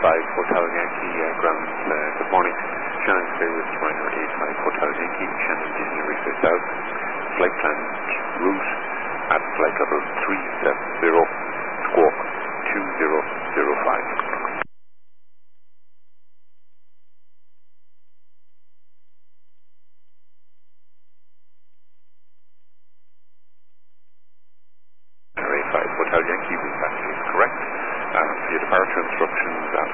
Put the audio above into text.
5 Hotel Yankee grounds. Good morning. Shannon Clear with Ryanair 85 Hotel Yankee, Shannon Disney Research South. Flight plan route at flight level 370, squawk 2005. Hotel Yankee, with passenger is correct. For your departure instructions,